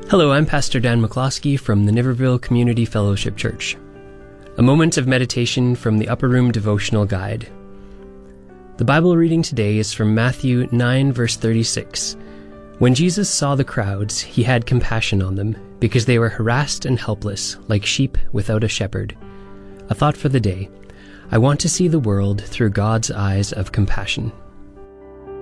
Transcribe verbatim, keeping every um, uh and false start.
Hello, I'm Pastor Dan McCloskey from the Niverville Community Fellowship Church. A moment of meditation from the Upper Room Devotional Guide. The Bible reading today is from Matthew nine, verse thirty-six. When Jesus saw the crowds, he had compassion on them, because they were harassed and helpless, like sheep without a shepherd. A thought for the day. I want to see the world through God's eyes of compassion.